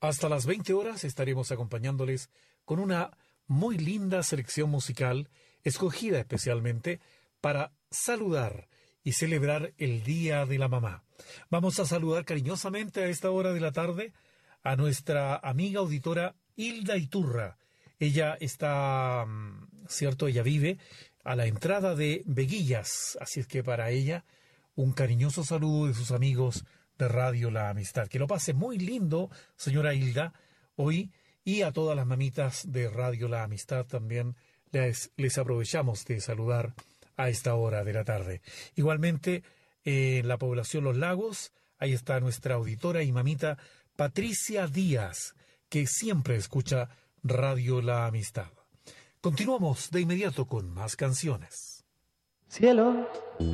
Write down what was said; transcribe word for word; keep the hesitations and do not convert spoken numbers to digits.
Hasta las veinte horas estaremos acompañándoles con una muy linda selección musical escogida especialmente para saludar y celebrar el Día de la Mamá. Vamos a saludar cariñosamente a esta hora de la tarde a nuestra amiga auditora Hilda Iturra. Ella está, cierto, ella vive a la entrada de Veguillas, así es que para ella un cariñoso saludo de sus amigos de Radio La Amistad. Que lo pase muy lindo, señora Hilda, hoy, y a todas las mamitas de Radio La Amistad también les, les aprovechamos de saludar a esta hora de la tarde. Igualmente, eh, en la población Los Lagos, ahí está nuestra auditora y mamita Patricia Díaz, que siempre escucha Radio La Amistad. Continuamos de inmediato con más canciones. Cielo.